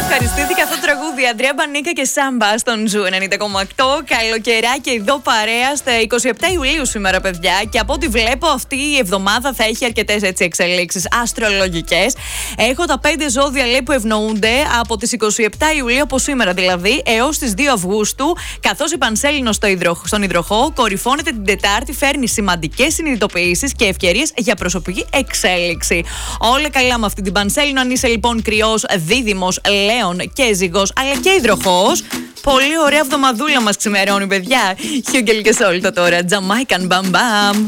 Ευχαριστήθηκα αυτό το τραγούδι. Αντρέα Μπανίκα και Σάμπα στον Ζου 90,8. Καλοκαιράκι εδώ παρέα στα 27 Ιουλίου σήμερα, παιδιά. Και από ό,τι βλέπω, αυτή η εβδομάδα θα έχει αρκετές εξελίξεις αστρολογικές. Έχω τα 5 ζώδια, λέει, που ευνοούνται από τις 27 Ιουλίου, από σήμερα δηλαδή, έως τις 2 Αυγούστου. Καθώς η Πανσέλινος στον Υδροχό κορυφώνεται την Τετάρτη, φέρνει σημαντικές συνειδητοποιήσεις και ευκαιρίες για προσωπική εξέλιξη. Όλα καλά με αυτή την Πανσέλινο. Αν είσαι λοιπόν Κρυός, Δίδυμος, Λέων και Ζυγός, αλλά και Υδροχός. Πολύ ωραία εβδομαδούλα μας ξημερώνει, παιδιά. Χιούγκελ και Σόλτο τώρα. Jamaican Bam Bam.